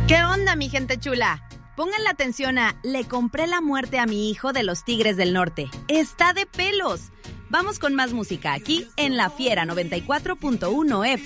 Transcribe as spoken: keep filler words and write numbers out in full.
¿Qué onda, mi gente chula? Pongan la atención a Le compré la muerte a mi hijo de los Tigres del Norte. ¡Está de pelos! Vamos con más música aquí en La Fiera noventa y cuatro punto uno F.